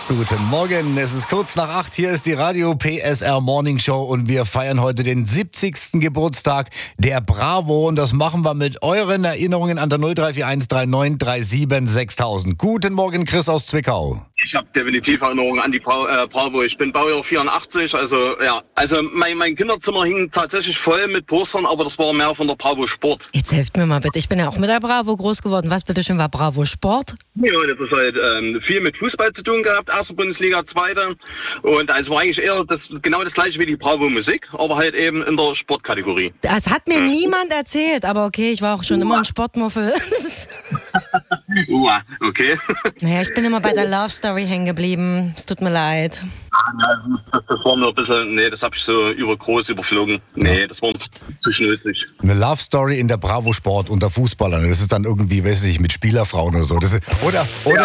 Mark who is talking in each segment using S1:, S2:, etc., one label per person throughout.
S1: Guten Morgen, es ist kurz nach 8, hier ist die Radio PSR Morning Show und wir feiern heute den 70. Geburtstag der Bravo und das machen wir mit euren Erinnerungen an der 0341 3937 6000. Guten Morgen, Chris aus Zwickau.
S2: Ich habe definitiv Erinnerungen an die Bravo. Ich bin Baujahr 84, also ja. Also mein Kinderzimmer hing tatsächlich voll mit Postern, aber das war mehr von der Bravo Sport.
S3: Jetzt helft mir mal bitte, ich bin ja auch mit der Bravo groß geworden. Was bitte schön war Bravo Sport?
S2: Ja, das ist halt viel mit Fußball zu tun gehabt, erste Bundesliga, zweite. Und also war eigentlich eher genau das gleiche wie die Bravo Musik, aber halt eben in der Sportkategorie.
S3: Das hat mir niemand erzählt, aber okay, ich war auch schon immer ein Sportmuffel.
S2: Okay.
S3: Naja, ich bin immer bei der Love Story hängen geblieben. Es tut mir leid.
S2: Das war mir ein bisschen, das habe ich so überflogen. Das war zu schnösig.
S1: Eine Love Story in der Bravo Sport unter Fußballern, das ist dann irgendwie, weiß ich, mit Spielerfrauen oder so. Das ist, oder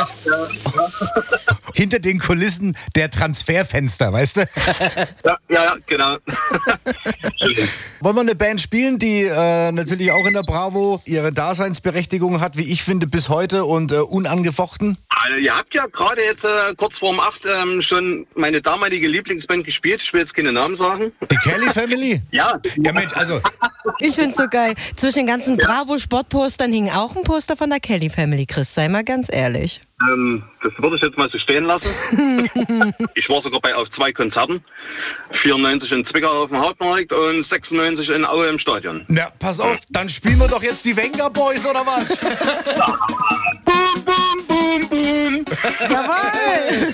S1: hinter den Kulissen der Transferfenster, weißt du?
S2: Ja, genau.
S1: Wollen wir eine Band spielen, die natürlich auch in der Bravo ihre Daseinsberechtigung hat, wie ich finde, bis heute und unangefochten?
S2: Also, ihr habt ja gerade jetzt kurz vorm 8 schon meine damalige Lieblingsband gespielt. Ich will jetzt keine Namen sagen.
S1: Die Kelly Family?
S2: Ja.
S1: Ja, Mensch, also...
S3: Ich find's so geil. Zwischen den ganzen Bravo-Sportpostern hing auch ein Poster von der Kelly Family, Chris. Sei mal ganz ehrlich.
S2: Das würde ich jetzt mal so stehen lassen. Ich war sogar auf 2 Konzerten. 94 in Zwickau auf dem Hauptmarkt und 96 in Aue im Stadion.
S1: Na, pass auf, dann spielen wir doch jetzt die Wenger Boys, oder was?
S2: Boom, boom, boom, boom.
S3: Jawohl!